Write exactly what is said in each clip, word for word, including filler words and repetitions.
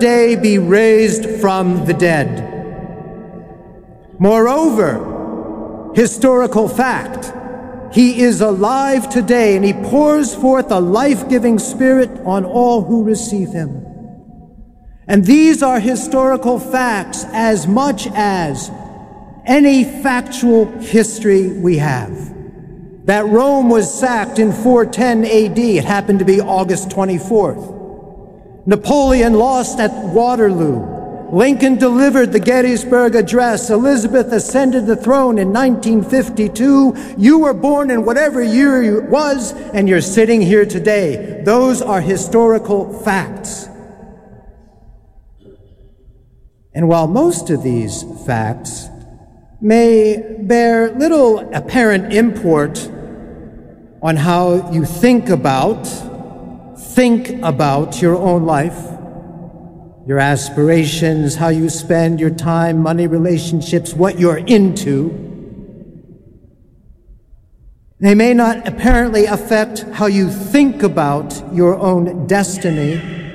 day be raised from the dead. Moreover, historical fact, he is alive today, and he pours forth a life-giving spirit on all who receive him. And these are historical facts as much as any factual history we have. That Rome was sacked in four ten A D, it happened to be August twenty-fourth. Napoleon lost at Waterloo. Lincoln delivered the Gettysburg Address. Elizabeth ascended the throne in nineteen fifty-two. You were born in whatever year it was, and you're sitting here today. Those are historical facts. And while most of these facts may bear little apparent import on how you think about, think about your own life, your aspirations, how you spend your time, money, relationships, what you're into, they may not apparently affect how you think about your own destiny.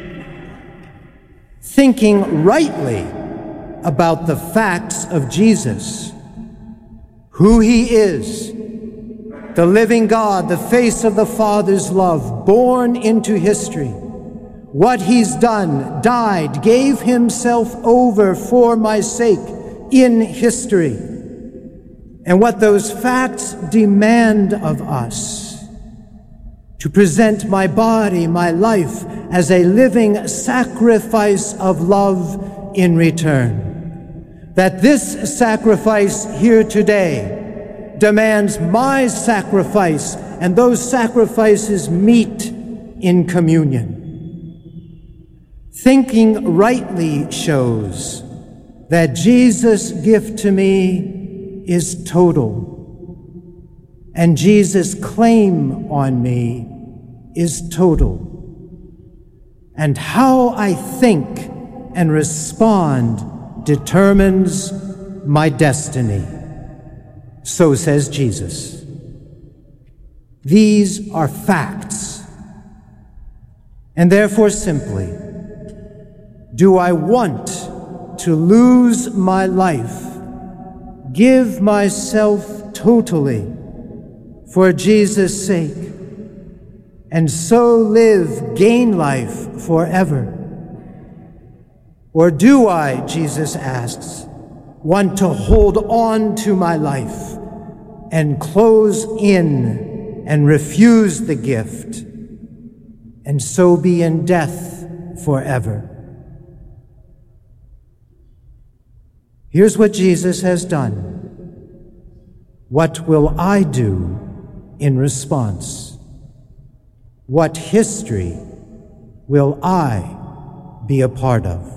Thinking rightly about the facts of Jesus, who he is, the living God, the face of the Father's love, born into history, what he's done, died, gave himself over for my sake in history, and what those facts demand of us: to present my body, my life, as a living sacrifice of love in return. That this sacrifice here today demands my sacrifice, and those sacrifices meet in communion. Thinking rightly shows that Jesus' gift to me is total, and Jesus' claim on me is total. And how I think and respond determines my destiny. So says Jesus. These are facts. And therefore, simply, do I want to lose my life, give myself totally for Jesus' sake, and so live, gain life forever? Or do I, Jesus asks, want to hold on to my life and close in and refuse the gift, and so be in death forever? Here's what Jesus has done. What will I do in response? What history will I be a part of?